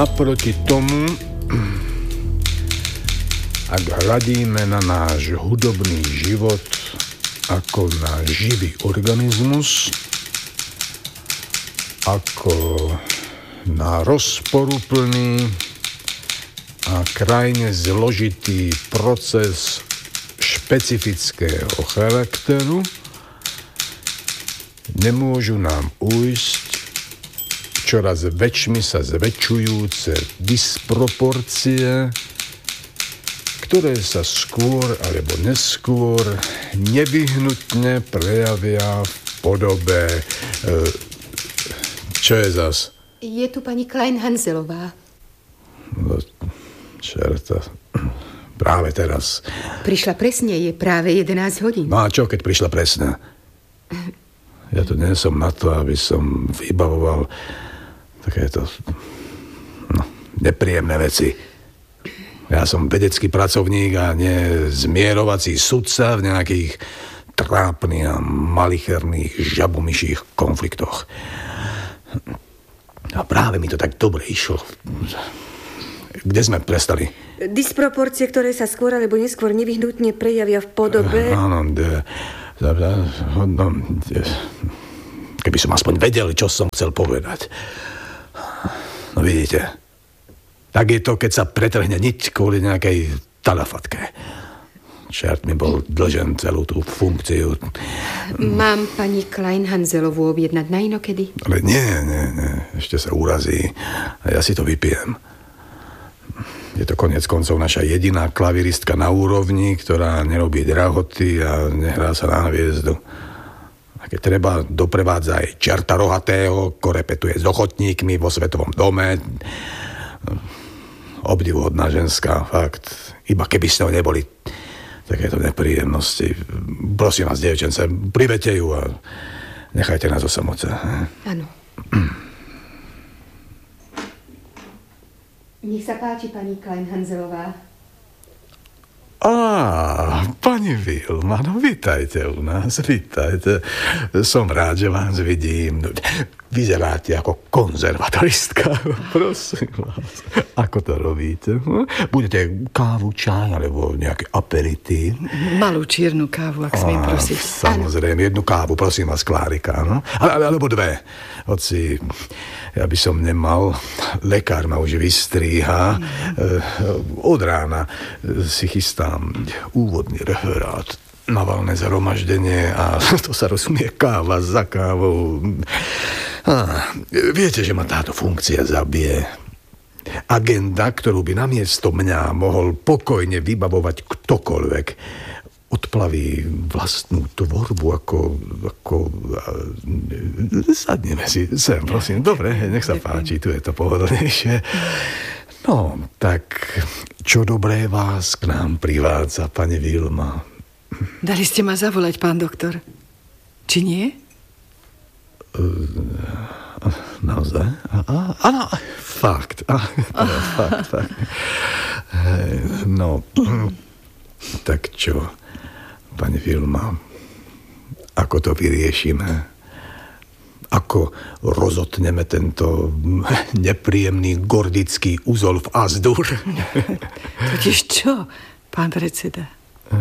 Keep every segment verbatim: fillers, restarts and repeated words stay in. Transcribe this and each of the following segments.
Naproti tomu, ak hľadíme na náš hudobný život ako na živý organizmus, ako na rozporuplný a krajne zložitý proces špecifického charakteru, nemôžu nám ujsť čoraz väčšmi sa zväčšujúce disproporcie, ktoré sa skôr alebo neskôr nevyhnutne prejavia v podobe... E, čo je zas? Je tu pani Klein-Hanzelová. No, čerta. Práve teraz. Prišla presne, je práve jedenásť hodín. No a čo, keď prišla presne? Ja tu nie som na to, aby som vybavoval takéto no, nepríjemné veci. Ja som vedecký pracovník a nie zmierovací sudca v nejakých trápnych a malicherných žabomyších konfliktoch. A práve mi to tak dobre išlo. Kde sme prestali? Disproporcie, ktoré sa skôr alebo neskôr nevyhnutne prejavia v podobe... Áno, de, de, de, no, de, keby som aspoň vedel, čo som chcel povedať. No vidíte, tak je to, keď sa pretrhne niť kvôli nejakej talafatke. Čert mi bol dlžen celú tú funkciu. Mám pani Klein-Hanzelovú objednať na inokedy? Ale nie, nie, nie. Ešte sa urazí a ja si to vypijem. Je to koniec koncov naša jediná klaviristka na úrovni, ktorá nerobí drahoty a nehrá sa na hviezdu. A keď treba, doprevádza aj čerta rohatého, korepetuje s ochotníkmi vo Svetovom dome. Obdivuhodná ženská, fakt. Iba keby ste ho neboli takéto nepríjemnosti. Prosím vás, dievčence, privete ju a nechajte nás o samote. Áno. Nech sa páči, pani Klein-Hanzelová. Á, pani Vilma, no vítajte u nás, vítajte. Som rád, že vás vidím. Vyzeráte ako konzervatoristka, prosím vás. Ako to robíte? Budete kávu, čaj, alebo nejaký aperitív? Malú čiernu kávu, ak smiem prosiť. Samozrejme, jednu kávu, prosím vás, Klárika, no? Ale, alebo dve. Hoci ja by som nemal, lekár ma už vystríha. Mm. Od rána si chystám úvodný referát na valné zhromaždenie a to sa rozumie káva za kávou. A, viete, že ma táto funkcia zabije. Agenda, ktorú by namiesto mňa mohol pokojne vybavovať ktokoľvek, odplaví vlastnú tvorbu ako... ako sadneme si sem, prosím. Dobre, nech sa páči, tu je to pohodlnejšie. No, tak čo dobré vás k nám privádza, pani Vilma? Dali ste ma zavolať, pán doktor. Či nie? Uh, naozaj? Áno, fakt. Á, fakt, fakt. No, tak čo, pani Vilma, ako to vyriešime? Ako rozotneme tento nepríjemný gordický úzol v azdur? Totiž čo, pán predseda?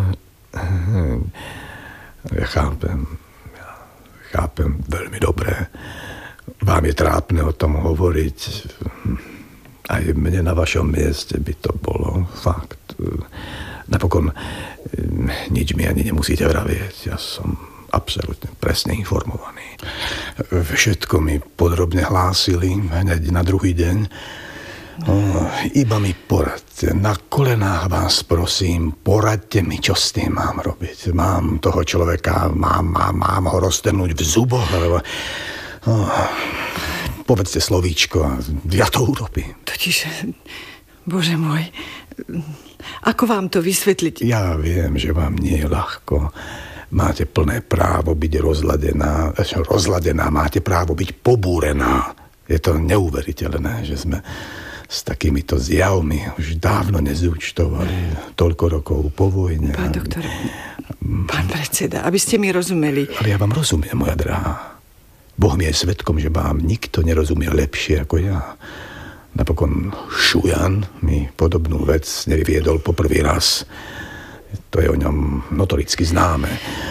Ja chápem. Ja chápem veľmi dobre. Vám je trápne o tom hovoriť. Aj mne na vašom mieste by to bolo fakt. Napokon nič mi ani nemusíte vravieť. Ja som absolútne presne informovaný. Všetko mi podrobne hlásili hneď na druhý deň. No, iba mi poradte, na kolenách vás prosím, poradte mi, čo s tým mám robiť. Mám toho človeka, mám, mám, mám ho roztrhnúť v zuboch, alebo... Oh, povedzte slovíčko a ja to urobím. Totiž, bože môj, ako vám to vysvetliť? Ja viem, že vám nie je ľahko. Máte plné právo byť rozladená, rozladená, máte právo byť pobúrená. Je to neuveriteľné, že sme s takýmito zjavmi už dávno nezúčtovali, toľko rokov po vojne. Pán doktor, pán predseda, aby ste mi rozumeli. Ale ja vám rozumiem, moja drahá. Boh mi je svedkom, že vám nikto nerozumie lepšie ako ja. Napokon Šujan mi podobnú vec nevyviedol po prvý raz. To je o ňom notoricky známe.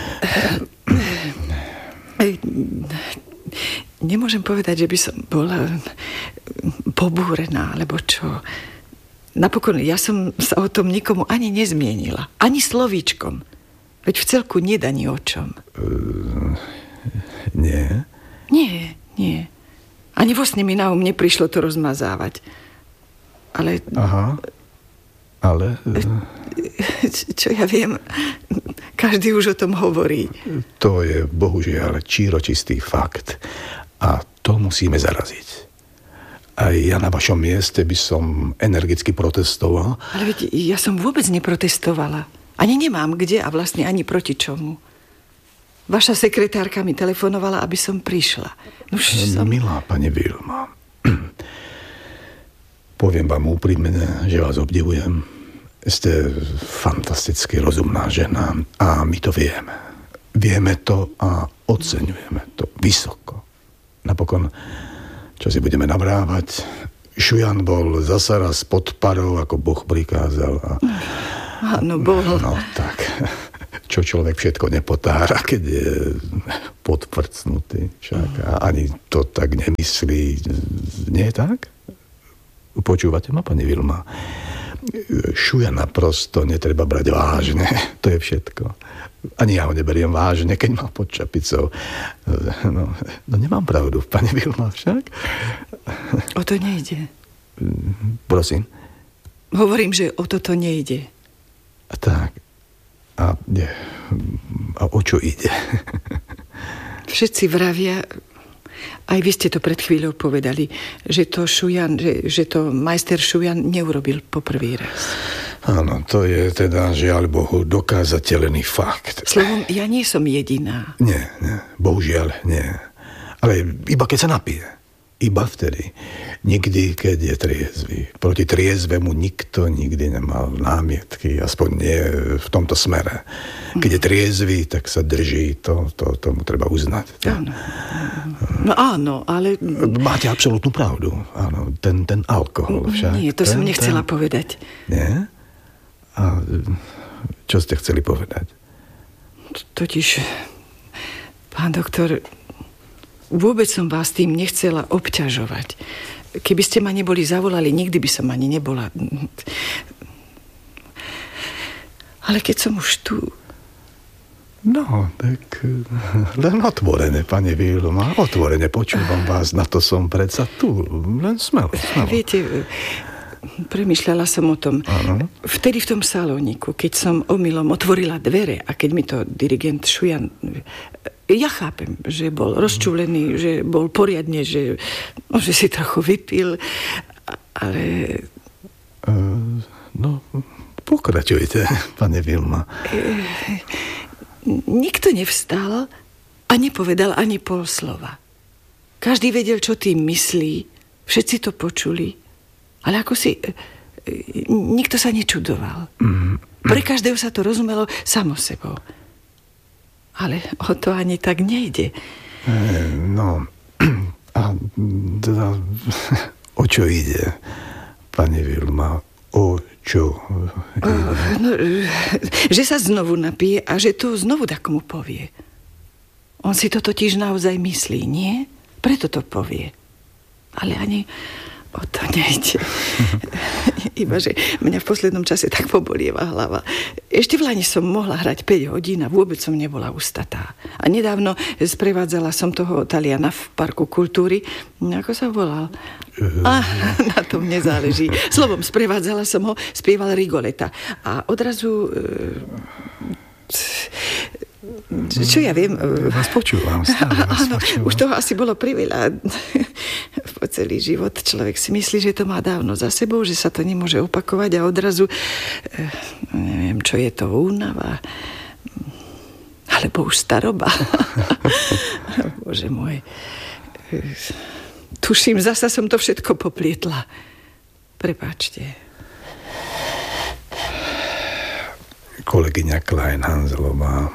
Nemôžem povedať, že by som bola pobúrená, alebo čo. Napokon ja som sa o tom nikomu ani nezmienila. Ani slovíčkom. Veď v celku nie ani o čom. Uh, nie? Nie, nie. Ani vo sne mi na um neprišlo to rozmazávať. Ale... Aha. Ale... Čo ja viem, každý už o tom hovorí. To je bohužiaľ číročistý fakt. A to musíme zaraziť. Aj ja na vašom mieste by som energicky protestoval. Ale veď ja som vôbec neprotestovala. Ani nemám kde a vlastne ani proti čomu. Vaša sekretárka mi telefonovala, aby som prišla. No, som... Milá pani Vilma, poviem vám úprimne, že vás obdivujem. Ste fantasticky rozumná žena a my to vieme. Vieme to a oceňujeme to vysoko. Napokon, čo si budeme navrávať, Šujan bol zasa raz pod parou, ako Boh prikázal. A... Áno, bol. No tak, čo človek všetko nepotára, keď je podprcnutý. Však. A ani to tak nemyslí. Nie je tak? Počúvate ma, pani Vilma? Šujana prosto netreba brať vážne. To je všetko. Ani ja ho neberiem vážne, keď má pod čapicou. No, no nemám pravdu, pani Vilma, však. O to nejde. Prosím? Hovorím, že o toto nejde. A tak. A, a o čo ide? Všetci vravia, aj vy ste to pred chvíľou povedali, že to Šujan, že, že to majster Šujan neurobil po prvý raz. Áno, to je teda, žiaľ Bohu, dokázateľný fakt. Slovom, ja nie som jediná. Nie, nie, bohužiaľ nie. Ale iba keď sa napije. Iba vtedy. Nikdy, keď je triezvy. Proti triezvemu nikto nikdy nemal námietky, aspoň nie v tomto smere. Keď je triezvy, tak sa drží, to, to tomu treba uznať. Áno. No áno, ale... Máte absolútnu pravdu. Áno, ten, ten alkohol však. Nie, to ten, som nechcela ten... povedať. Nie? A čo ste chceli povedať? Totiž, pán doktor... Vôbec som vás tým nechcela obťažovať. Keby ste ma neboli zavolali, nikdy by som ani nebola. Ale keď som už tu... No, tak len otvorene, pani Vilma, otvorene počúvam vás, na to som predsa tu. Len smelo, smelo. Viete, premýšľala som o tom. Áno. Vtedy v tom salóniku, keď som omylom otvorila dvere a keď mi to dirigent Šujan... Ja chápem, že bol rozčúlený, že bol poriadne, že, no, že si trochu vypil, ale... Uh, no, pokračujte, pane Vilma. Uh, nikto nevstal a nepovedal ani pol slova. Každý vedel, čo tým myslí, všetci to počuli, ale ako si... Uh, nikto sa nečudoval. Mm. Pre každého sa to rozumelo samo sebou. Ale o to ani tak nejde. E, no, a teda, o čo ide, pani Vilma? O čo ide? O, no, že sa znovu napije a že to znovu takomu povie. On si to totiž naozaj myslí, nie? Preto to povie. Ale ani... O to nejde. Iba, že mňa v poslednom čase tak pobolieva hlava. Ešte v Lani som mohla hrať päť hodín a vôbec som nebola ustatá. A nedávno sprevádzala som toho Taliana v Parku kultúry. Ako sa volal? A na tom nezáleží. Slovom, sprevádzala som ho, spieval Rigoleta. A odrazu... Čo ja viem? Vás počúvam, stále vás áno, počúvam. Už toho asi bolo priveľa. Po celý život človek si myslí, že to má dávno za sebou, že sa to nemôže opakovať a odrazu neviem, čo je to únava alebo už staroba. Bože môj. Tuším, zasa som to všetko poplietla. Prepáčte. Kolegyňa Klein-Hanzelová,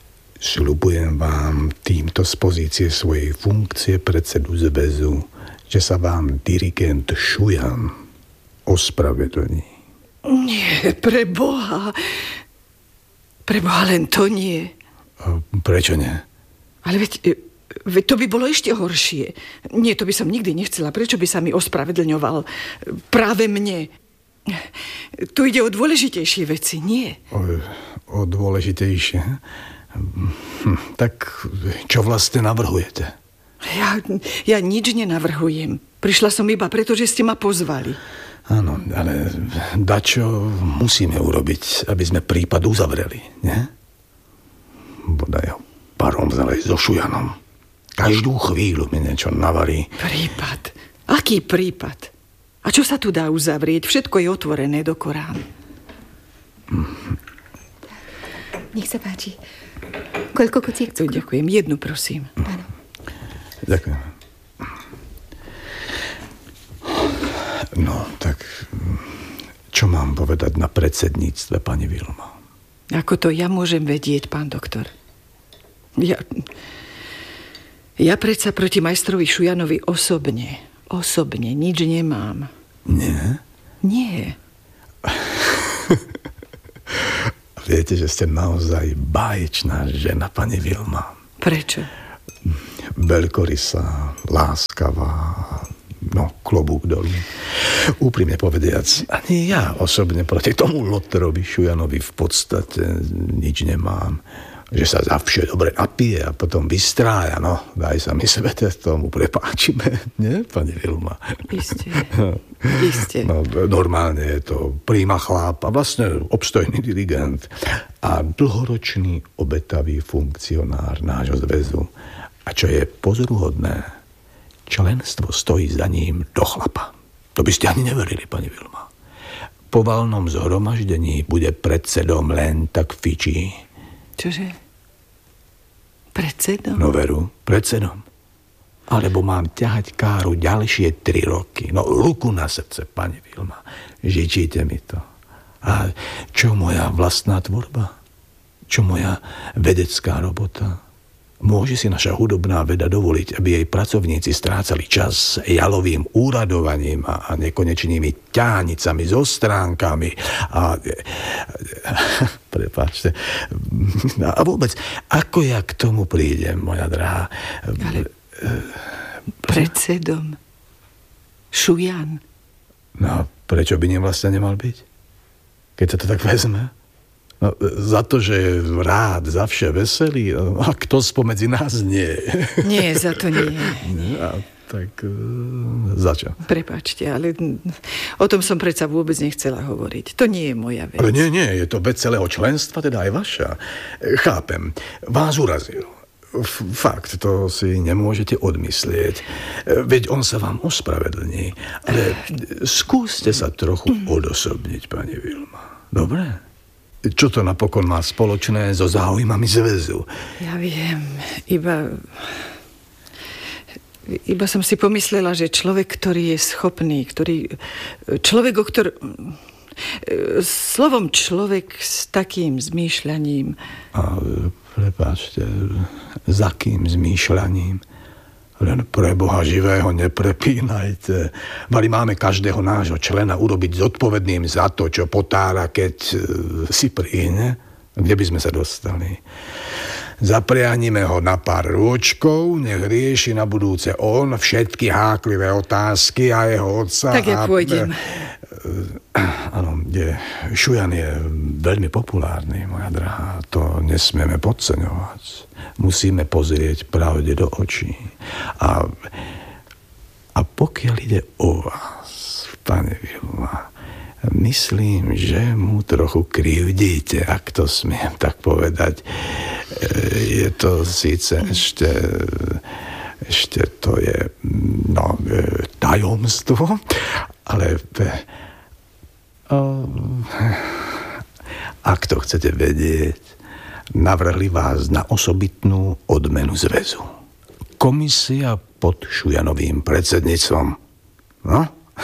sľubujem vám týmto z pozície svojej funkcie predsedu zväzu že sa vám dirigent Šujan ospravedlní? Nie, pre Boha. Pre Boha, len to nie. A prečo nie? Ale veď, veď to by bolo ešte horšie. Nie, to by som nikdy nechcela. Prečo by sa mi ospravedlňoval práve mne? Tu ide o dôležitejšie veci, nie? O, o dôležitejšie? Hm, tak čo vlastne navrhujete? Ja, ja nič nenavrhujem. Prišla som iba preto, že ste ma pozvali. Áno, ale dačo musíme urobiť, aby sme prípad uzavreli, nie? Bodaj ho parom vzali so Šujanom. Každú chvíľu mi niečo navarí. Prípad? Aký prípad? A čo sa tu dá uzavrieť? Všetko je otvorené do Koránu. Nech sa páči. Koľko kociek cukru? Ďakujem. Jednu, prosím. Áno. Ďakujem. No, tak čo mám povedať na predsedníctve, pani Vilma? Ako to ja môžem vedieť, pán doktor? Ja... Ja predsa proti majstrovi Šujanovi osobne, osobne nič nemám. Nie? Nie. Viete, že ste naozaj báječná žena, pani Vilma. Prečo? Veľkorysá, láskavá, no, klobúk dolu. Úprimne povediac, ani ja osobne proti tomu Lotterovi Šujanovi v podstate nič nemám. Že sa zavše dobre napije a potom vystrája. No, daj sa mi svete, tomu prepáčime. Nie, pani Vilma? Isté. Isté. No, normálne je to príma chlap a vlastne obstojný dirigent a dlhoročný obetavý funkcionár nášho zväzu. A čo je pozoruhodné, členstvo stojí za ním do chlapa. To by ste ani neverili, pani Vilma. Po valnom zhromaždení bude predsedom len tak fičí. Čože? Predsedom? No veru, predsedom. Alebo mám ťahať káru ďalšie tri roky. No ruku na srdce, pani Vilma. Žičíte mi to. A čo moja vlastná tvorba? Čo moja vedecká robota? Môže si naša hudobná veda dovoliť, aby jej pracovníci strácali čas jalovým úradovaním a, a nekonečnými ťánicami so stránkami a... Prepáčte. A vôbec, ako ja k tomu prídem, moja drahá? Ale predsedom Šujan. No, prečo by ním vlastne nemal byť? Keď sa to tak vezme? No, za to, že je rád, za vše veselý. A kto spomedzi nás nie? Nie, za to nie. A tak za čo? Prepáčte, ale o tom som predsa vôbec nechcela hovoriť. To nie je moja vec. Ale nie, nie, je to vec celého členstva, teda aj vaša. Chápem, vás urazil. F- fakt, to si nemôžete odmyslieť. Veď on sa vám ospravedlní. Ale skúste sa trochu odosobniť, pani Vilma. Dobre? Čo to napokon má spoločné so záujmami zväzu? Ja viem, iba... Iba som si pomyslela, že človek, ktorý je schopný, ktorý... Človek, o ktorom... Slovom človek s takým zmýšľaním... A prepáčte, za kým zmýšľaním? Len pre Boha živého neprepínajte. Mali máme každého nášho člena urobiť zodpovedným za to, čo potára, keď si príhne. Kde by sme sa dostali? Zapriahnime ho na pár rôčkov, nech rieši na budúce on všetky háklivé otázky a jeho otca. Tak ja pôjdem. Áno, je, Šujan je veľmi populárny, moja drahá. To nesmieme podceňovať. Musíme pozrieť pravde do očí. A, a pokiaľ ide o vás, pane Vilma, myslím, že mu trochu krivdíte, ak to smiem tak povedať. Je to síce ešte, ešte to je no, tajomstvo, ale ak to chcete vedieť, navrhli vás na osobitnú odmenu zväzu. Komisia pod Šujanovým predsedníctvom. No?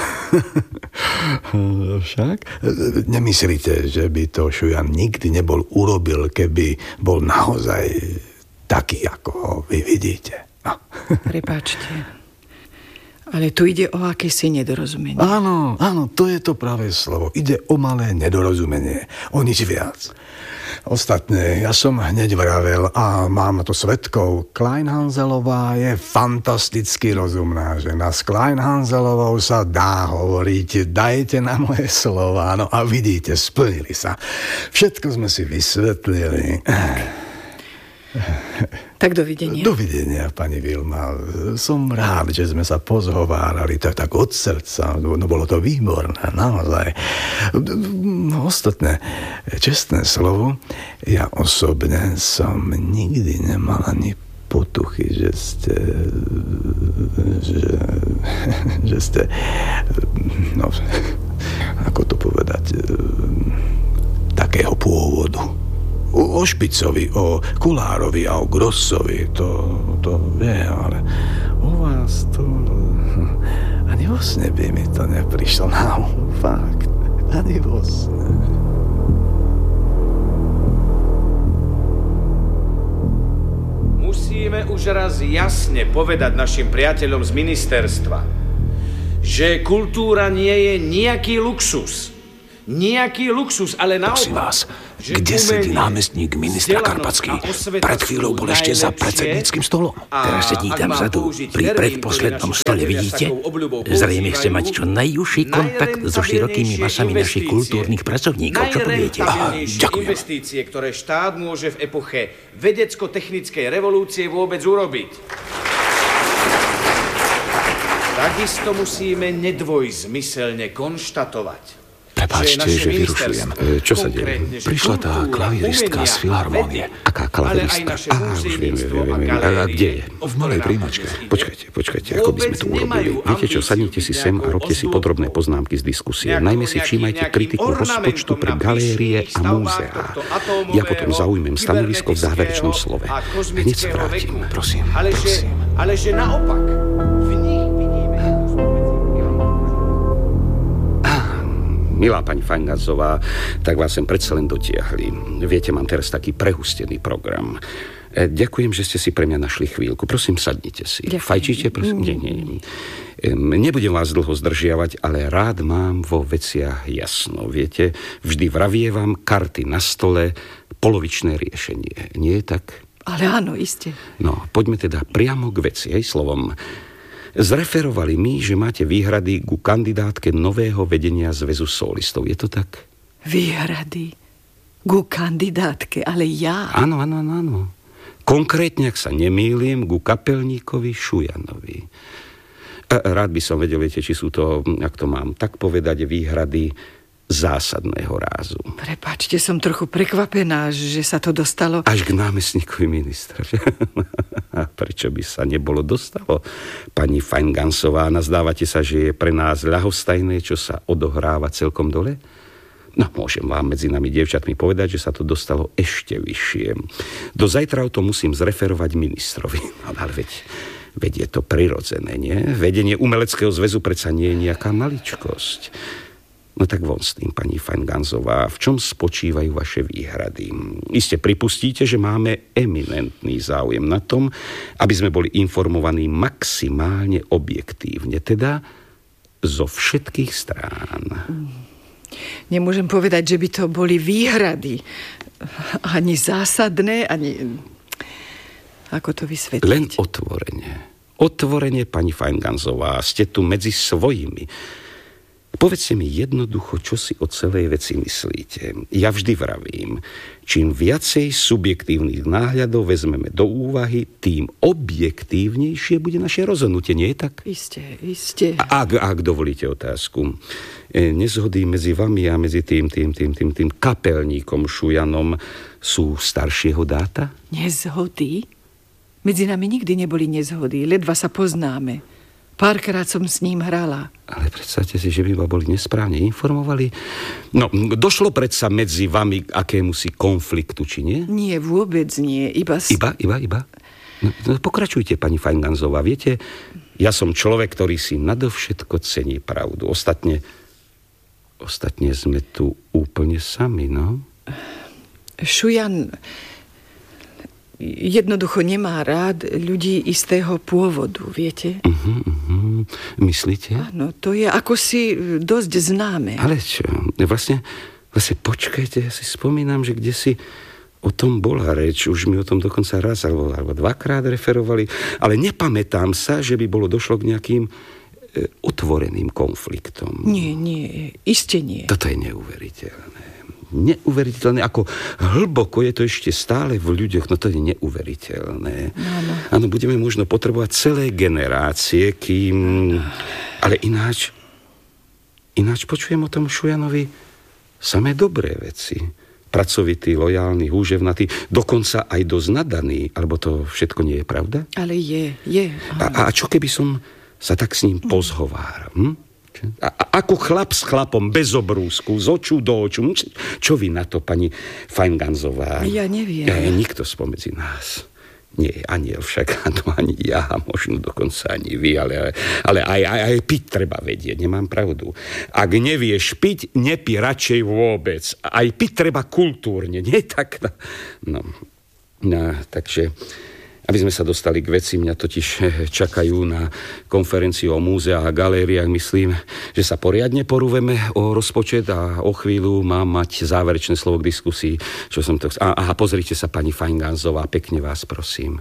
Však? Nemyslíte, že by to Šujan nikdy nebol urobil, keby bol naozaj taký, ako ho vy vidíte? No. Prepáčte. Ale tu ide o akési nedorozumenie. Áno, áno, to je to pravé slovo. Ide o malé nedorozumenie. O nič viac. Ostatne, ja som hneď vravel a mám to svedkov. Kleinhanzelová je fantasticky rozumná žena. S Kleinhanzelovou sa dá hovoriť. Dajte na moje slova. No a vidíte, splnili sa. Všetko sme si vysvetlili. Tak dovidenia. Dovidenia, pani Vilma. Som rád, že sme sa pozhovárali to tak od srdca. No bolo to výborné, naozaj. Ostatné, čestné slovo, ja osobne som nikdy nemal ani potuchy, že ste že, že ste no, ako to povedať, takého pôvodu. O Špicovi, o Kulárovi a o Grossovi, to, to vie, ale u vás to... Ani vo sne by mi to neprišlo. No, fakt, ani vo sne. Musíme už raz jasne povedať našim priateľom z ministerstva, že kultúra nie je nejaký luxus. Nejaký luxus, ale naopak. Prosím vás, kde sedí námestník ministra Karpatský? Pred chvíľou bol ešte za predsedníckym stolom. Teraz sedí tam vzadu, pri predposlednom stole, vidíte? Zrejme chce mať čo najúžší kontakt so širokými masami našich kultúrnych pracovníkov. Čo poviete? Aha, ďakujem. Investície, ktoré štát môže v epoche vedecko-technickej revolúcie vôbec urobiť. Takisto musíme nedvojzmyselne konštatovať. Prepáčte, že vyrušujem. Čo sa deje? Prišla tá klavíristka z Filharmónie. Aká klavíristka? Á, už viem, viem, viem, viem. A kde je? V malej príjmačke. Počkajte, počkajte, ako by sme to urobili. Viete čo, sadnite si sem a robte si podrobné poznámky z diskusie. Najmä si všímajte kritiku rozpočtu pre galérie a múzeá. Ja potom zaujmem stanovisko v záverečnom slove. Hneď sa vrátim, prosím, prosím. Ale že naopak, v nich vidíme... Milá pani Fajngarzová, tak vás sem predsa len dotiahli. Viete, mám teraz taký prehustený program. Ďakujem, že ste si pre mňa našli chvíľku. Prosím, sadnite si. Ďakujem. Fajčíte, prosím? Nie, nie, nie. Nebudem vás dlho zdržiavať, ale rád mám vo veciach jasno. Viete, vždy vravievam karty na stole, polovičné riešenie. Nie je tak? Ale áno, iste. No, poďme teda priamo k veci, hej, slovom... Zreferovali mi, že máte výhrady ku kandidátke nového vedenia Zväzu solistov. Je to tak? Výhrady? Ku kandidátke? Ale ja? Áno, áno, áno. Konkrétne, ak sa nemýlim, ku kapelníkovi Šujanovi. Rád by som vedel, viete, či sú to, ak to mám tak povedať, výhrady zásadného rázu. Prepáčte, som trochu prekvapená, že sa to dostalo... Až k námestníkovi ministra. A prečo by sa nebolo dostalo? Pani Fajngansová, nazdávate sa, že je pre nás ľahostajné, čo sa odohráva celkom dole? No, môžem vám medzi nami dievčatmi povedať, že sa to dostalo ešte vyššie. Do zajtra o to musím zreferovať ministrovi. Ale veď, veď je to prirodzené, nie? Vedenie umeleckého zväzu predsa nie je nejaká maličkosť. No tak von s tým, pani Fajngansová, v čom spočívajú vaše výhrady? Iste pripustíte, že máme eminentný záujem na tom, aby sme boli informovaní maximálne objektívne, teda zo všetkých strán. Nemôžem povedať, že by to boli výhrady. Ani zásadné, ani... Ako to vysvetliť? Len otvorene. Otvorene, pani Fajngansová, ste tu medzi svojimi. Povedzte mi jednoducho, čo si o celej veci myslíte. Ja vždy vravím, čím viacej subjektívnych náhľadov vezmeme do úvahy, tým objektívnejšie bude naše rozhodnutie, nie je tak? Isté, isté. A ak, ak dovolíte otázku, nezhody medzi vami a medzi tým, tým, tým, tým, tým kapelníkom Šujanom sú staršieho dáta? Nezhody? Medzi nami nikdy neboli nezhody, ledva sa poznáme. Párkrát som s ním hrala. Ale predstavte si, že by ma boli nesprávne informovali. No, došlo predsa medzi vami k akémusi konfliktu, či nie? Nie, vôbec nie. Iba... S... Iba, iba, iba? No, no, pokračujte, pani Fajngansová. Viete, ja som človek, ktorý si nadovšetko cení pravdu. Ostatne, ostatne sme tu úplne sami, no? Šujan jednoducho nemá rád ľudí istého pôvodu, viete? Uh-huh, uh-huh. Myslíte? Áno, to je ako si dosť známe. Ale čo? Vlastne, vlastne počkajte, ja si spomínam, že kde si o tom bola reč, už mi o tom dokonca raz alebo, alebo dvakrát referovali, ale nepamätám sa, že by bolo došlo k nejakým e, otvoreným konfliktom. Nie, nie, iste nie. Toto je neuveriteľné. Neuveriteľné, ako hlboko je to ešte stále v ľuďoch, no to je neuveriteľné. Áno. Áno, budeme možno potrebovať celé generácie, kým... Ale ináč, ináč počujem o tom Šujanovi samé dobré veci. Pracovitý, lojálny, húževnatý, dokonca aj dosť nadaný, alebo to všetko nie je pravda? Ale je, je. A, a čo keby som sa tak s ním pozhováral? Hm? A, a, ako chlap s chlapom, bez obrúsku, z očú do očú. Čo vy na to, pani Fajnganzová? Ja neviem. Ja, nikto spomedzi nás. Nie je aniel však, to ani ja, možno dokonca ani vy, ale, ale aj, aj, aj piť treba vedieť, nemám pravdu. Ak nevieš piť, nepí radšej vôbec. Aj piť treba kultúrne, nie tak? No, no takže... Aby sme sa dostali k veci, mňa totiž čakajú na konferenciu o múzeách a galériách. Myslím, že sa poriadne porúveme o rozpočet a o chvíľu mám mať záverečné slovo k diskusii. Čo som to... Aha, pozrite sa, pani Fajnganzová, pekne vás prosím.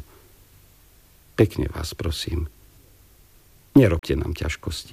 Pekne vás prosím. Nerobte nám ťažkosti.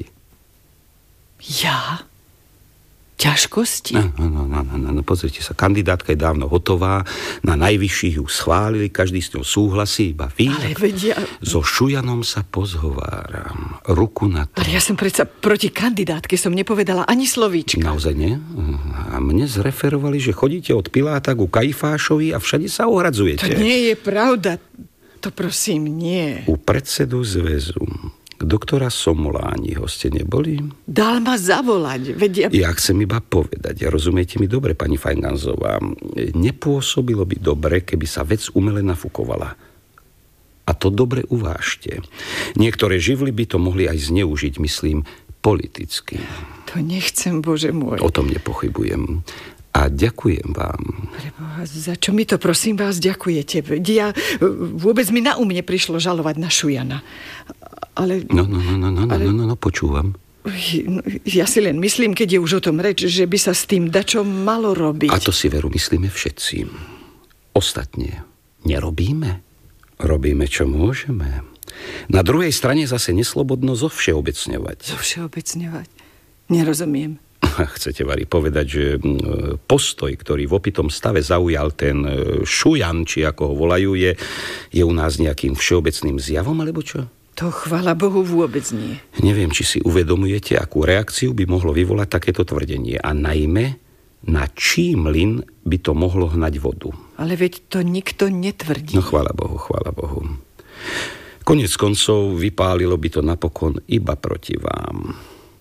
Ja? Ťažkosti? No, no, no, no, no, no, pozrite sa, kandidátka je dávno hotová, na najvyšších ju schválili, každý s ňou súhlasí, iba vy. Ale vedia... So Šujanom sa pozhováram, ruku na to. Ale ja som predsa proti kandidátke, som nepovedala ani slovíčka. Naozaj nie? A mne zreferovali, že chodíte od Piláta ku Kajfášovi a všade sa ohradzujete. To nie je pravda, to prosím, nie. U predsedu zväzu doktora Somolániho ste neboli? Dal ma zavolať, vedia... Ja chcem iba povedať, rozumiete mi dobre, pani Fajnganzová, nepôsobilo by dobre, keby sa vec umele nafúkovala. A to dobre uvážte. Niektoré živly by to mohli aj zneužiť, myslím, politicky. To nechcem, Bože môj. O tom nepochybujem. A ďakujem vám. Preboha, za čo mi to, prosím vás, ďakujete? Ja, vôbec mi na um neprišlo žalovať na Šujana. Ale... No, no, no, no, no, ale... no, no, no, počúvam. Ja si len myslím, keď je už o tom reč, že by sa s tým dačo malo robiť. A to si veru myslíme všetci. Ostatne nerobíme. Robíme, čo môžeme. Na druhej strane zase neslobodno zovšeobecňovať. Zovšeobecňovať? Nerozumiem. Chcete, Vari, povedať, že postoj, ktorý v opitom stave zaujal ten Šujan, či ako ho volajú, je, je u nás nejakým všeobecným zjavom, alebo čo? To, chvála Bohu, vôbec nie. Neviem, či si uvedomujete, akú reakciu by mohlo vyvolať takéto tvrdenie. A najmä, na čí mlyn by to mohlo hnať vodu. Ale veď to nikto netvrdí. No, chvála Bohu, chvála Bohu. Koniec koncov vypálilo by to napokon iba proti vám.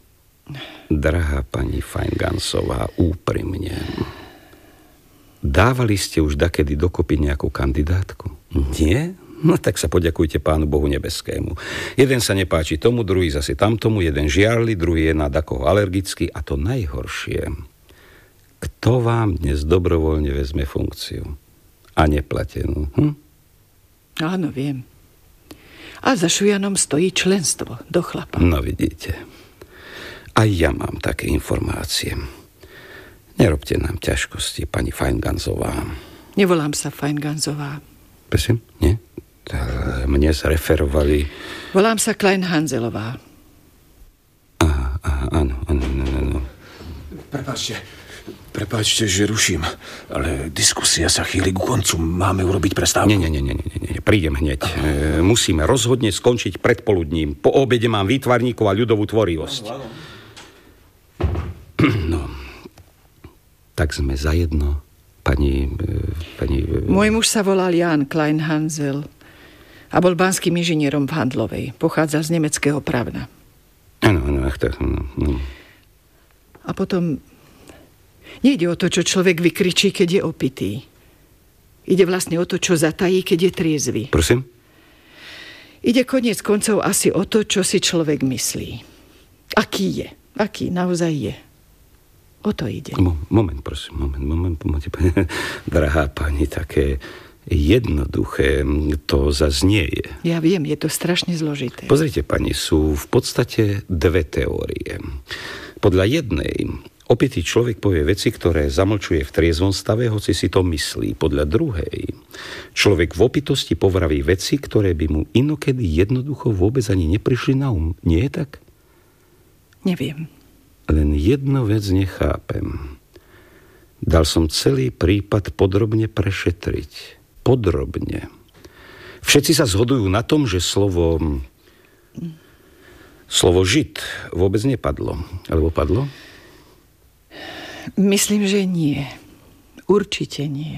Drahá pani Fajngansová, úprimne. Dávali ste už dakedy dokopy nejakú kandidátku? Nie? No tak sa poďakujte Pánu Bohu nebeskému. Jeden sa nepáči tomu, druhý zase tamtomu, jeden žiarli, druhý je na dakoho alergický a to najhoršie. Kto vám dnes dobrovoľne vezme funkciu? A neplatenú. Hm? Áno, viem. A za Šujanom stojí členstvo do chlapa. No vidíte. Aj ja mám také informácie. Nerobte nám ťažkosti, pani Fajnganzová. Nevolám sa Fajnganzová. Prosím? Nie? Mne zreferovali... Volám sa Klein-Hanzelová. Aha, aha, áno, áno, áno, áno. Prepáčte, prepáčte, že ruším, ale diskusia sa chýli ku koncu. Máme urobiť prestávku? Nie, nie, nie, nie, nie, nie. Prídem hneď. E, musíme rozhodne skončiť pred poludním. Po obede mám výtvarníkov a ľudovú tvorivosť. No, tak sme zajedno, pani... pani... Môj muž sa volal Jan Klein-Hanzel a bol banským inžinierom v Handlovej. Pochádzal z nemeckého Pravna. Áno, áno, ach tak, no, no. A potom nejde o to, čo človek vykričí, keď je opitý. Ide vlastne o to, čo zatají, keď je triezvy. Prosím? Ide koniec koncov asi o to, čo si človek myslí. Aký je. Aký naozaj je. O to ide. Mo- moment, prosím, moment, moment, moment. Drahá pani, také, Jednoduché to zas nie je. Ja viem, je to strašne zložité. Pozrite, pani, sú v podstate dve teórie. Podľa jednej, opitý človek povie veci, ktoré zamlčuje v triezvom stave, hoci si to myslí. Podľa druhej, človek v opitosti povraví veci, ktoré by mu inokedy jednoducho vôbec ani neprišli na um. Nie je tak? Neviem. Len jednu vec nechápem. Dal som celý prípad podrobne prešetriť. Podrobne. Všetci sa zhodujú na tom, že slovo... Slovo žid vôbec nepadlo. Alebo padlo? Myslím, že nie. Určite nie.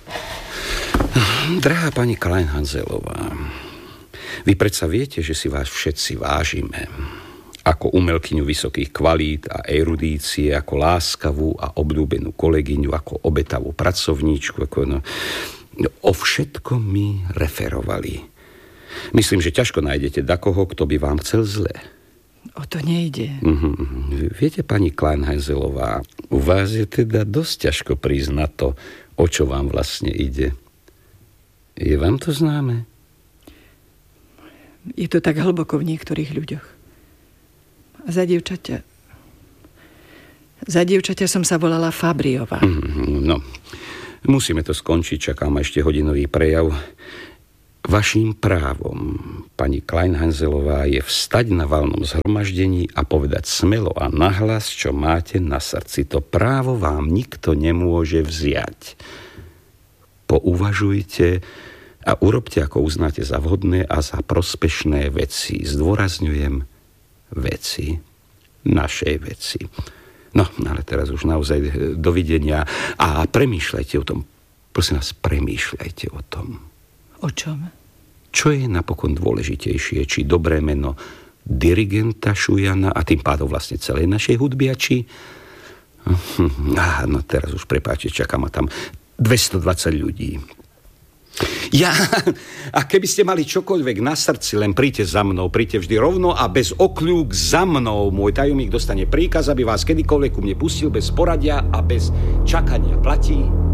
Drahá pani Klein-Hanzelová, vy predsa viete, že si vás všetci vážime. Ako umelkyňu vysokých kvalít a erudície, ako láskavú a obľúbenú kolegyňu, ako obetavú pracovníčku, ako no... O všetkom mi referovali. Myslím, že ťažko nájdete dakoho, kto by vám chcel zle. O to nejde. Uh-huh. Viete, pani Klein-Hanzelová, u vás je teda dosť ťažko prísť na to, o čo vám vlastne ide. Je vám to známe? Je to tak hlboko v niektorých ľuďoch. A za dievčaťa... Za dievčaťa som sa volala Fabriová. Uh-huh. No... Musíme to skončiť, čaká ma ešte hodinový prejav. Vaším právom, pani Klein-Hanzelová, je vstať na valnom zhromaždení a povedať smelo a nahlas, čo máte na srdci. To právo vám nikto nemôže vziať. Pouvažujte a urobte, ako uznáte za vhodné a za prospešné veci. Zdôrazňujem veci. Našej veci. No, ale teraz už naozaj dovidenia a premýšľajte o tom. Prosím vás, premýšľajte o tom. O čom? Čo je napokon dôležitejšie? Či dobré meno dirigenta Šujana a tým pádom vlastne celej našej hudby a či... Ah, no teraz už prepáčte, čaká ma tam dvestodvadsať ľudí. Ja, a keby ste mali čokoľvek na srdci, len príďte za mnou, príďte vždy rovno a bez okľúk za mnou. Môj tajomník dostane príkaz, aby vás kedykoľvek ku mne pustil bez poradia a bez čakania. Platí?